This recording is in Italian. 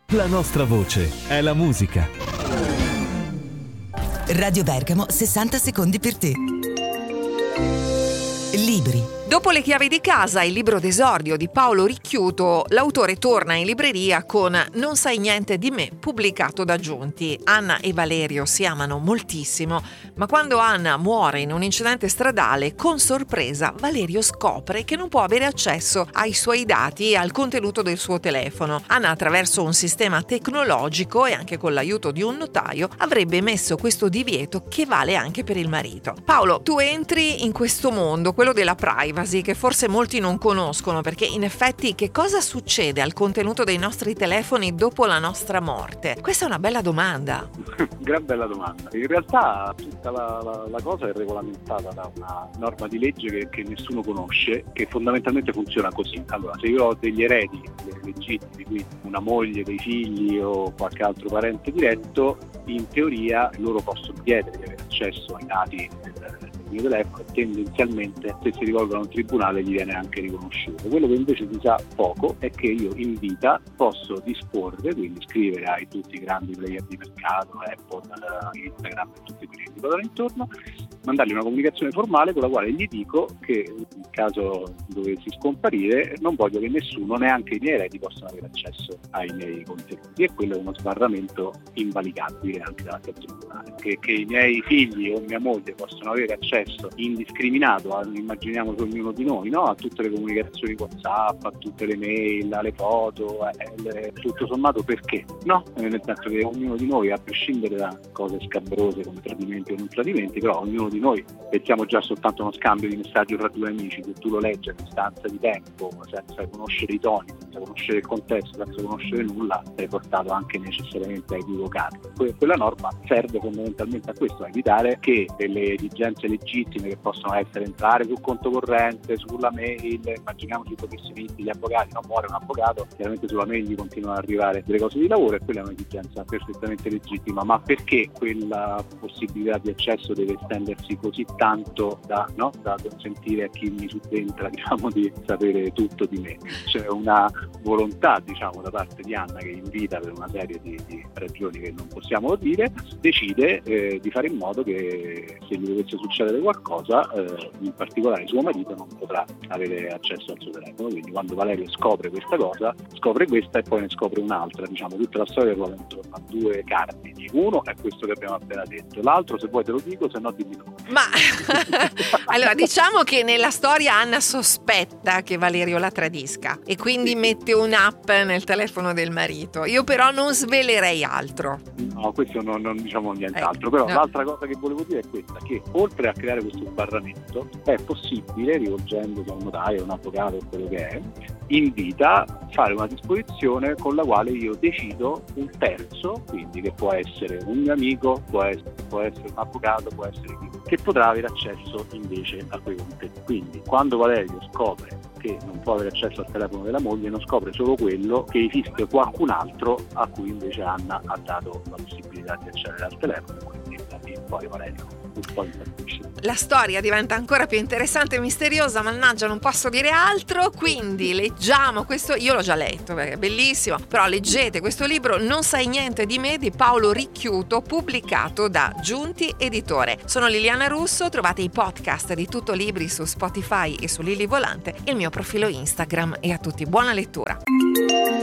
La nostra voce è la musica. Radio Bergamo, 60 secondi per te. Libri. Dopo Le chiavi di casa, il libro d'esordio di Paolo Ricchiuto, l'autore torna in libreria con Non sai niente di me, pubblicato da Giunti. Anna e Valerio si amano moltissimo, ma quando Anna muore in un incidente stradale, con sorpresa Valerio scopre che non può avere accesso ai suoi dati e al contenuto del suo telefono. Anna, attraverso un sistema tecnologico e anche con l'aiuto di un notaio, avrebbe messo questo divieto che vale anche per il marito. Paolo, tu entri in questo mondo, quello della privacy, che forse molti non conoscono, perché in effetti che cosa succede al contenuto dei nostri telefoni dopo la nostra morte? Questa è una bella domanda. Gran bella domanda. In realtà tutta la cosa è regolamentata da una norma di legge che nessuno conosce, che fondamentalmente funziona così. Allora, se io ho degli eredi legittimi, quindi una moglie, dei figli o qualche altro parente diretto, in teoria loro possono chiedere di avere accesso ai dati del mio telefono e tendenzialmente, se si rivolgono a un tribunale, gli viene anche riconosciuto. Quello che invece si sa poco è che io in vita posso disporre, quindi scrivere ai tutti i grandi player di mercato, Apple, Instagram e tutti quelli che mi guardano intorno, mandargli una comunicazione formale con la quale gli dico che in caso dovessi scomparire non voglio che nessuno, neanche i miei eredi, possano avere accesso ai miei contenuti, e quello è uno sbarramento invalicabile anche davanti al tribunale. Che i miei figli o mia moglie possono avere accesso indiscriminato, immaginiamo su ognuno di noi, no? A tutte le comunicazioni WhatsApp, a tutte le mail, alle foto, tutto sommato perché? No? Nel senso che ognuno di noi, a prescindere da cose scabrose come tradimenti o non tradimenti, però ognuno di noi, pensiamo già soltanto a uno scambio di messaggi tra due amici, che tu lo leggi a distanza di tempo, senza conoscere i toni, senza conoscere il contesto, senza conoscere nulla, sei portato anche necessariamente a equivocare. Quella norma serve fondamentalmente a questo, a evitare che delle esigenze legittime che possono essere entrare sul conto corrente, sulla mail, immaginiamoci i professionisti, gli avvocati, non muore un avvocato, chiaramente sulla mail gli continuano ad arrivare delle cose di lavoro, e quella è un'esigenza perfettamente legittima, ma perché quella possibilità di accesso deve estendersi così tanto da consentire a chi mi subentra, di sapere tutto di me? C'è una volontà, da parte di Anna, che in vita, per una serie di ragioni che non possiamo dire, decide di fare in modo che, se gli dovesse succedere qualcosa, in particolare suo marito non potrà avere accesso al suo telefono. Quindi quando Valerio scopre questa cosa, scopre questa e poi ne scopre un'altra. Tutta la storia ruota intorno a due cardini. Uno è questo che abbiamo appena detto, l'altro, se vuoi te lo dico, se no dimmi tu. Ma allora, diciamo che nella storia Anna sospetta che Valerio la tradisca e quindi mette un'app nel telefono del marito. Io però non svelerei altro. No, questo non diciamo nient'altro, però no. L'altra cosa che volevo dire è questa, che oltre a creare questo sbarramento è possibile, rivolgendosi a un notaio, a un avvocato o quello che è, in vita fare una disposizione con la quale io decido un terzo, quindi che può essere un mio amico, può essere un avvocato, può essere chi, che potrà avere accesso invece a quei contenuti. Quindi quando Valerio scopre che non può avere accesso al telefono della moglie, non scopre solo quello, che esiste qualcun altro a cui invece Anna ha dato la possibilità di accedere al telefono, quindi da lì poi Valerio un po' impazzisce. La storia diventa ancora più interessante e misteriosa, mannaggia, non posso dire altro, quindi leggiamo questo, io l'ho già letto perché è bellissimo, però leggete questo libro Non sai niente di me di Paolo Ricchiuto, pubblicato da Giunti Editore. Sono Liliana Russo, trovate i podcast di Tutto Libri su Spotify e su Lili Volante, il mio profilo Instagram, e a tutti buona lettura.